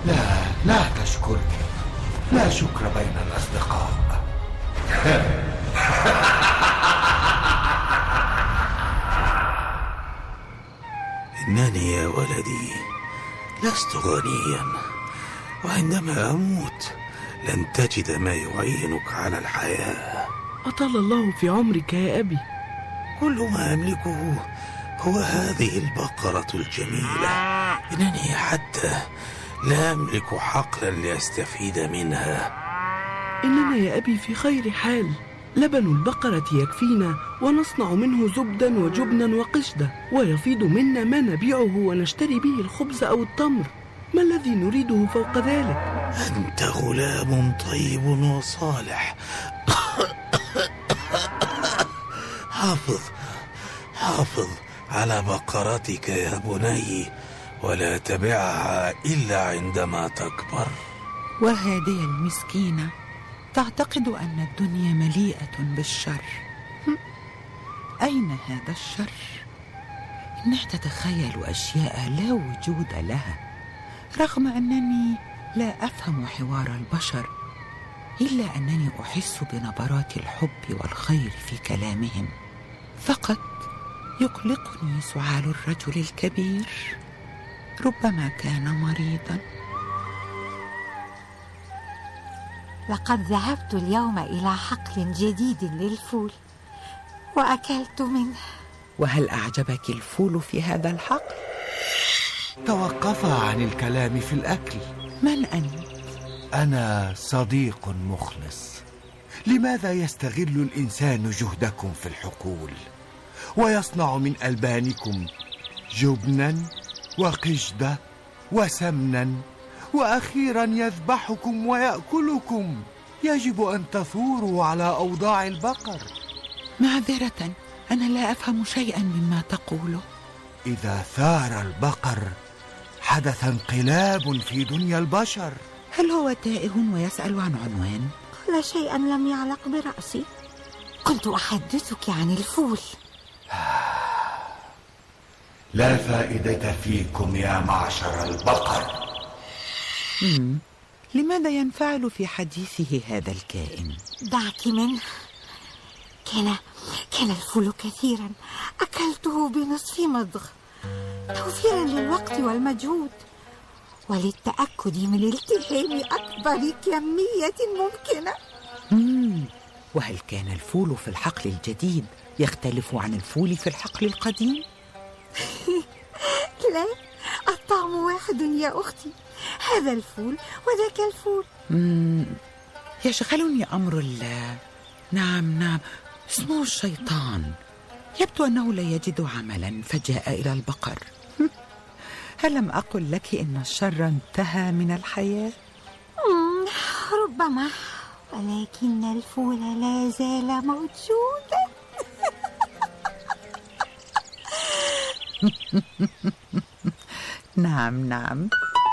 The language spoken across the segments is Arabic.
لا تشكرني، لا شكر بين الأصدقاء. إنني يا ولدي لست غنيا، وعندما أموت لن تجد ما يعينك على الحياة. أطال الله في عمرك يا أبي. كل ما أملكه هو هذه البقرة الجميلة. إنني حتى لا أملك حقلا لأستفيد منها. إننا يا أبي في خير حال، لبن البقرة يكفينا، ونصنع منه زبدا وجبنا وقشدة، ويفيض منا ما نبيعه ونشتري به الخبز أو التمر. ما الذي نريده فوق ذلك؟ أنت غلام طيب وصالح. حافظ على بقرتك يا بني، ولا تبعها إلا عندما تكبر. وهذه المسكينة تعتقد أن الدنيا مليئة بالشر. أين هذا الشر؟ إنها تتخيل أشياء لا وجود لها، رغم أنني لا أفهم حوار البشر، إلا أنني أحس بنبرات الحب والخير في كلامهم. فقط يقلقني سعال الرجل الكبير، ربما كان مريضا. لقد ذهبت اليوم إلى حقل جديد للفول وأكلت منه. وهل أعجبك الفول في هذا الحقل؟ توقفا عن الكلام في الأكل. من أنت؟ أنا صديق مخلص. لماذا يستغل الإنسان جهدكم في الحقول ويصنع من ألبانكم جبنا وقشدة وسمنا، وأخيرا يذبحكم ويأكلكم؟ يجب أن تثوروا على أوضاع البقر. معذرة، أنا لا أفهم شيئا مما تقوله. إذا ثار البقر حدث انقلاب في دنيا البشر. هل هو تائه ويسأل عن عنوان؟ لا شيئا لم يعلق برأسي، كنت أحدثك عن الفول. لا فائدة فيكم يا معشر البقر. لماذا ينفعل في حديثه هذا الكائن؟ دعك منه. كان الفول كثيرا، أكلته بنصف مضغ توفيرا للوقت والمجهود، وللتأكد من التهام أكبر كمية ممكنة. وهل كان الفول في الحقل الجديد يختلف عن الفول في الحقل القديم؟ لا، الطعم واحد يا أختي، هذا الفول وذاك الفول. يشغلني أمر نعم، اسمه الشيطان. يبدو أنه لا يجد عملا فجاء إلى البقر. هل لم أقل لك إن الشر انتهى من الحياة؟ ربما، ولكن الفول لا زال موجودا. نعم.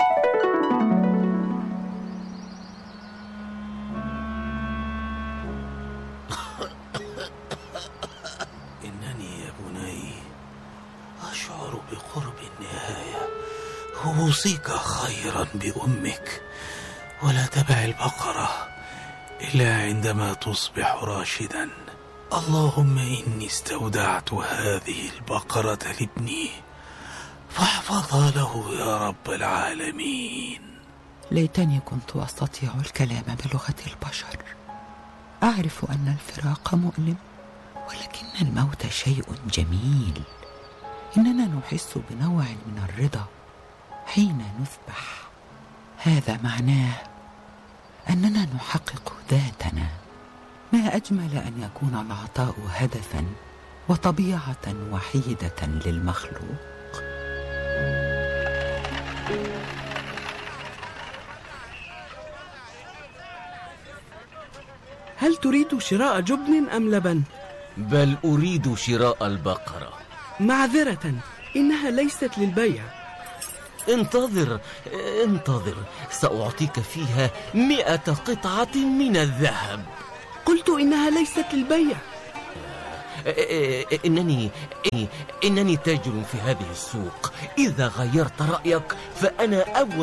إنني يا بني أشعر بقرب النهاية. أوصيك خيرا بأمك، ولا تبع البقرة إلا عندما تصبح راشدا. اللهم إني استودعت هذه البقرة لابني، فاحفظها له يا رب العالمين. ليتني كنت أستطيع الكلام بلغة البشر. أعرف أن الفراق مؤلم، ولكن الموت شيء جميل. إننا نحس بنوع من الرضا حين نذبح. هذا معناه أننا نحقق ذاتنا. ما أجمل أن يكون العطاء هدفا وطبيعة وحيدة للمخلوق. هل تريد شراء جبن أم لبن؟ بل أريد شراء البقرة. معذرة، إنها ليست للبيع. انتظر، سأعطيك فيها 100 قطعة من الذهب. قلت إنها ليست للبيع. إنني تاجر في هذه السوق. إذا غيرت رأيك فأنا أول